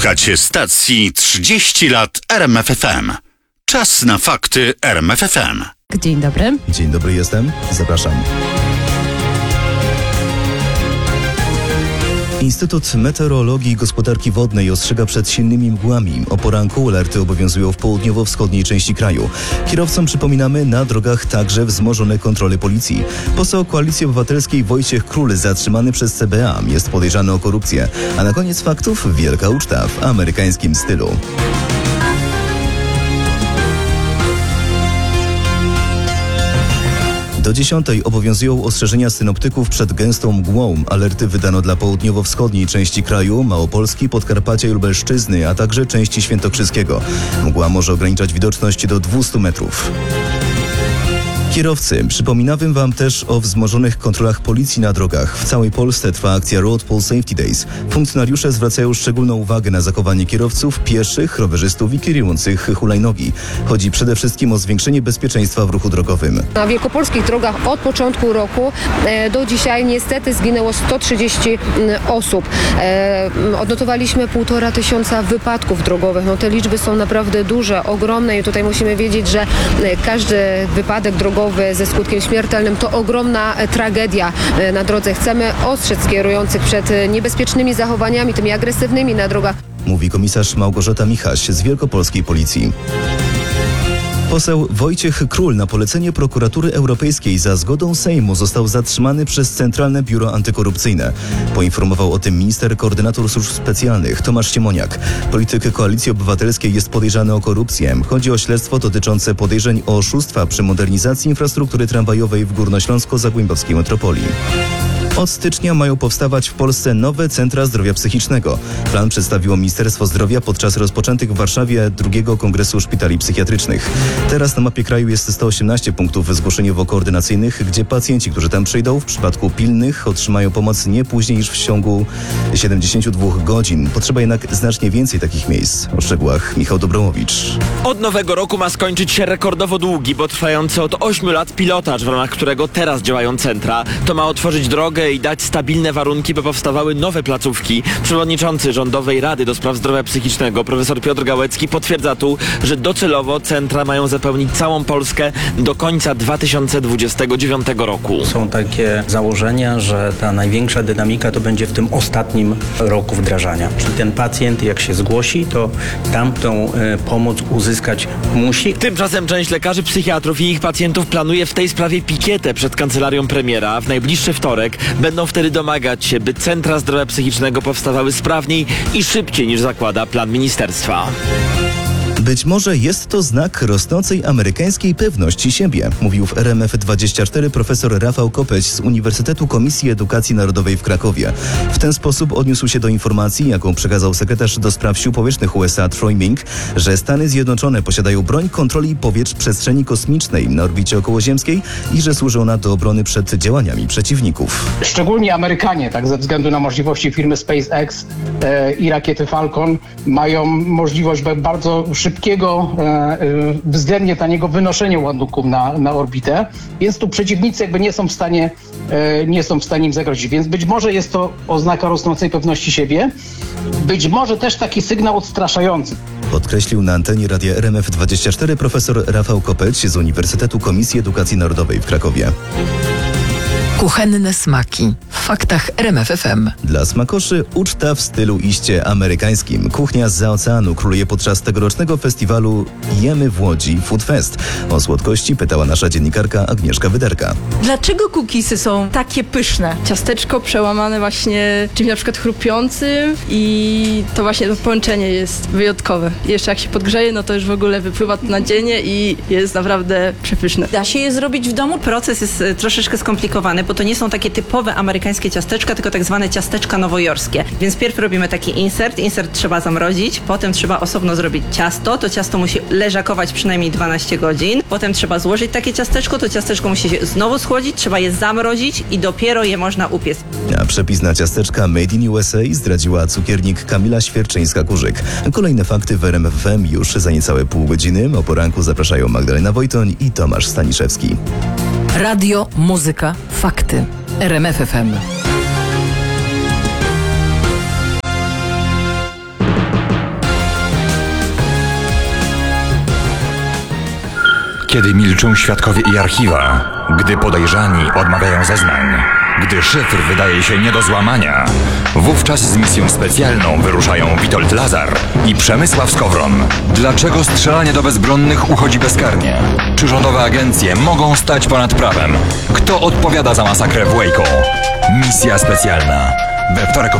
Słuchacie stacji 30 lat RMF FM. Czas na fakty RMF FM. Dzień dobry. Dzień dobry, jestem. Zapraszam. Instytut Meteorologii i Gospodarki Wodnej ostrzega przed silnymi mgłami. O poranku alerty obowiązują w południowo-wschodniej części kraju. Kierowcom przypominamy, na drogach także wzmożone kontrole policji. Poseł Koalicji Obywatelskiej Wojciech Król, zatrzymany przez CBA, jest podejrzany o korupcję. A na koniec faktów wielka uczta w amerykańskim stylu. Do 10 obowiązują ostrzeżenia synoptyków przed gęstą mgłą. Alerty wydano dla południowo-wschodniej części kraju, Małopolski, Podkarpacia i Lubelszczyzny, a także części Świętokrzyskiego. Mgła może ograniczać widoczność do 200 metrów. Kierowcy, przypominamy Wam też o wzmożonych kontrolach policji na drogach. W całej Polsce trwa akcja Road Pole Safety Days. Funkcjonariusze zwracają szczególną uwagę na zachowanie kierowców, pieszych, rowerzystów i kierujących hulajnogi. Chodzi przede wszystkim o zwiększenie bezpieczeństwa w ruchu drogowym. Na wielkopolskich drogach od początku roku do dzisiaj niestety zginęło 130 osób. Odnotowaliśmy 1500 wypadków drogowych. No, te liczby są naprawdę duże, ogromne i tutaj musimy wiedzieć, że każdy wypadek drogowy ze skutkiem śmiertelnym to ogromna tragedia na drodze. Chcemy ostrzec kierujących przed niebezpiecznymi zachowaniami, tymi agresywnymi na drogach. Mówi komisarz Małgorzata Michaś z Wielkopolskiej Policji. Poseł Wojciech Król na polecenie Prokuratury Europejskiej za zgodą Sejmu został zatrzymany przez Centralne Biuro Antykorupcyjne. Poinformował o tym minister koordynator służb specjalnych Tomasz Siemoniak. Polityk Koalicji Obywatelskiej jest podejrzany o korupcję. Chodzi o śledztwo dotyczące podejrzeń o oszustwa przy modernizacji infrastruktury tramwajowej w górnośląsko-zagłębiowskiej metropolii. Od stycznia mają powstawać w Polsce nowe centra zdrowia psychicznego. Plan przedstawiło Ministerstwo Zdrowia podczas rozpoczętych w Warszawie drugiego Kongresu Szpitali Psychiatrycznych. Teraz na mapie kraju jest 118 punktów zgłoszeniowo-koordynacyjnych, gdzie pacjenci, którzy tam przyjdą, w przypadku pilnych otrzymają pomoc nie później niż w ciągu 72 godzin. Potrzeba jednak znacznie więcej takich miejsc. O szczegółach Michał Dobromowicz. Od nowego roku ma skończyć się rekordowo długi, bo trwający od 8 lat pilotaż, w ramach którego teraz działają centra. To ma otworzyć drogę i dać stabilne warunki, by powstawały nowe placówki. Przewodniczący Rządowej Rady do Spraw Zdrowia Psychicznego profesor Piotr Gałecki potwierdza tu, że docelowo centra mają zapełnić całą Polskę do końca 2029 roku. Są takie założenia, że ta największa dynamika to będzie w tym ostatnim roku wdrażania. Czyli ten pacjent, jak się zgłosi, to tamtą pomoc uzyskać musi. Tymczasem część lekarzy psychiatrów i ich pacjentów planuje w tej sprawie pikietę przed kancelarią premiera. W najbliższy wtorek będą wtedy domagać się, by centra zdrowia psychicznego powstawały sprawniej i szybciej niż zakłada plan ministerstwa. Być może jest to znak rosnącej amerykańskiej pewności siebie, mówił w RMF24 profesor Rafał Kopeć z Uniwersytetu Komisji Edukacji Narodowej w Krakowie. W ten sposób odniósł się do informacji, jaką przekazał sekretarz do spraw sił powietrznych USA Troy Mink, że Stany Zjednoczone posiadają broń kontroli powietrz przestrzeni kosmicznej na orbicie okołoziemskiej i że służy ona do obrony przed działaniami przeciwników. Szczególnie Amerykanie, tak ze względu na możliwości firmy SpaceX i rakiety Falcon, mają możliwość bardzo szybkiego, względnie taniego wynoszenia ładunków na orbitę, więc tu przeciwnicy jakby nie są w stanie im zagrozić. Więc być może jest to oznaka rosnącej pewności siebie, być może też taki sygnał odstraszający. Podkreślił na antenie radia RMF24 profesor Rafał Kopeć z Uniwersytetu Komisji Edukacji Narodowej w Krakowie. Kuchenne smaki w faktach RMF FM. Dla smakoszy uczta w stylu iście amerykańskim. Kuchnia zza oceanu króluje podczas tegorocznego festiwalu Jemy w Łodzi Food Fest. O słodkości pytała nasza dziennikarka Agnieszka Wyderka. Dlaczego cookiesy są takie pyszne? Ciasteczko przełamane właśnie czymś na przykład chrupiącym i to właśnie to połączenie jest wyjątkowe. Jeszcze jak się podgrzeje, no to już w ogóle wypływa to nadzienie i jest naprawdę przepyszne. Da się je zrobić w domu? Proces jest troszeczkę skomplikowany, bo to nie są takie typowe amerykańskie ciasteczka, tylko tak zwane ciasteczka nowojorskie. Więc pierw robimy taki insert. Insert trzeba zamrozić, potem trzeba osobno zrobić ciasto. To ciasto musi leżakować przynajmniej 12 godzin. Potem trzeba złożyć takie ciasteczko. To ciasteczko musi się znowu schłodzić, trzeba je zamrozić i dopiero je można upiec. A przepis na ciasteczka Made in USA zdradziła cukiernik Kamila Świerczyńska-Kurzyk. Kolejne fakty w RMF FM już za niecałe pół godziny. O poranku zapraszają Magdalena Wojtoń i Tomasz Staniszewski. Radio, muzyka, fakty. RMF FM. Kiedy milczą świadkowie i archiwa, gdy podejrzani odmawiają zeznań, gdy szyfr wydaje się nie do złamania, wówczas z misją specjalną wyruszają Witold Lazar i Przemysław Skowron. Dlaczego strzelanie do bezbronnych uchodzi bezkarnie? Czy rządowe agencje mogą stać ponad prawem? Kto odpowiada za masakrę w Waco? Misja specjalna. We wtorek o